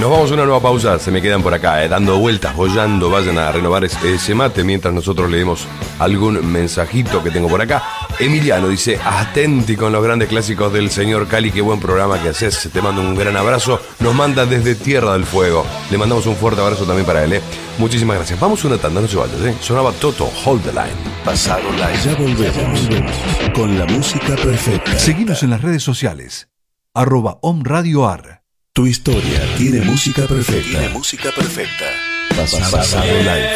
Nos vamos a una nueva pausa, se me quedan por acá, dando vueltas, bollando, vayan a renovar ese mate mientras nosotros leemos algún mensajito que tengo por acá. Emiliano dice, atenti con los grandes clásicos del señor Cali, qué buen programa que haces, te mando un gran abrazo, nos manda desde Tierra del Fuego, le mandamos un fuerte abrazo también para él, Muchísimas gracias, vamos a una tanda, no se vayas, sonaba Toto, Hold the Line. Pasado Live. Ya volvemos con la música perfecta. Seguinos en las redes sociales, @omradioar. Tu historia tiene música perfecta. Pasado Live.